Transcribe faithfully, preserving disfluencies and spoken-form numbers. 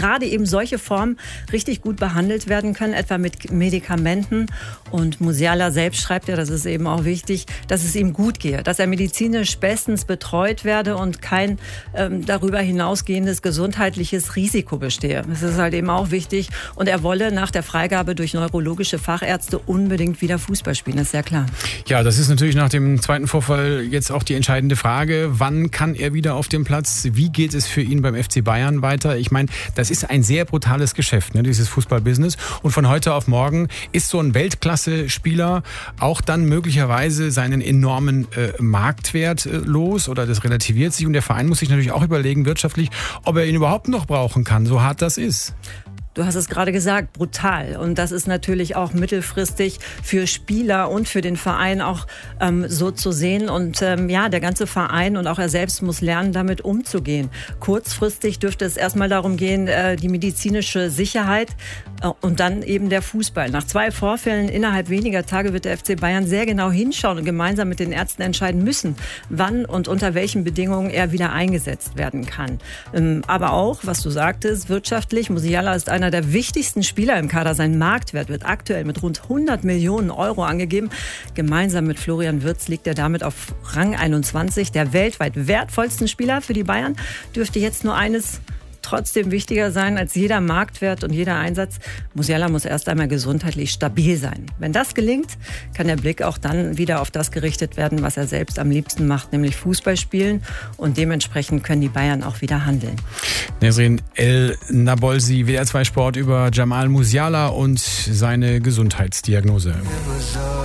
gerade eben solche Formen richtig gut behandelt werden können, etwa mit Medikamenten. Und Musiala selbst schreibt ja, das ist eben auch wichtig, dass es ihm gut gehe, dass er medizinisch bestens betreut werde und kein ähm, darüber hinausgehendes gesundheitliches Risiko bestehe. Das ist halt eben auch wichtig. Und er wolle nach der Freigabe durch neurologische Fachärzte unbedingt wieder Fußball spielen, das ist ja klar. Ja, das ist natürlich nach dem zweiten Vorfall jetzt auch die entscheidende Frage. Wann kann er wieder auf dem Platz? Wie geht es für ihn beim F C Bayern weiter? Ich meine, das ist ein sehr brutales Geschäft, ne, dieses Fußballbusiness. Und von heute auf morgen ist so ein Weltklasse-Spieler auch dann möglicherweise seinen enormen äh, Marktwert äh, los oder das relativiert sich. Und der Verein muss sich natürlich auch überlegen, wirtschaftlich, ob er ihn überhaupt noch brauchen kann, so hart das ist. Du hast es gerade gesagt, brutal. Und das ist natürlich auch mittelfristig für Spieler und für den Verein auch ähm, so zu sehen. Und ähm, ja, der ganze Verein und auch er selbst muss lernen, damit umzugehen. Kurzfristig dürfte es erstmal darum gehen, äh, die medizinische Sicherheit äh, und dann eben der Fußball. Nach zwei Vorfällen innerhalb weniger Tage wird der F C Bayern sehr genau hinschauen und gemeinsam mit den Ärzten entscheiden müssen, wann und unter welchen Bedingungen er wieder eingesetzt werden kann. Ähm, aber auch, was du sagtest, wirtschaftlich, Musiala ist ein einer der wichtigsten Spieler im Kader. Sein Marktwert wird aktuell mit rund hundert Millionen Euro angegeben. Gemeinsam mit Florian Wirtz liegt er damit auf Rang einundzwanzig. Der weltweit wertvollsten Spieler für die Bayern dürfte jetzt nur eines trotzdem wichtiger sein als jeder Marktwert und jeder Einsatz. Musiala muss erst einmal gesundheitlich stabil sein. Wenn das gelingt, kann der Blick auch dann wieder auf das gerichtet werden, was er selbst am liebsten macht, nämlich Fußball spielen. Und dementsprechend können die Bayern auch wieder handeln. Nesrin El Nabolsi, W D R zwei Sport über Jamal Musiala und seine Gesundheitsdiagnose.